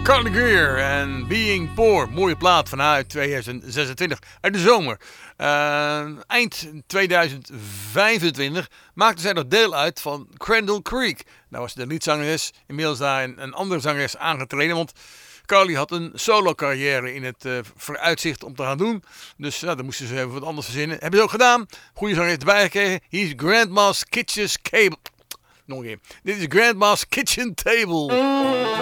Carly Greer en Being Poor. Mooie plaat vanuit 2026. Uit de zomer. Eind 2025 maakte zij nog deel uit van Crandall Creek. Nou was de liedzangeres inmiddels daar een andere zangeres aangetreden. Want Carly had een solo carrière in het vooruitzicht om te gaan doen. Dus dan moesten ze even wat anders verzinnen. Hebben ze ook gedaan. Goede zangeres erbij gekregen. Hier is Grandma's Kitchen Table. Nog een keer. Dit is Grandma's Kitchen Table.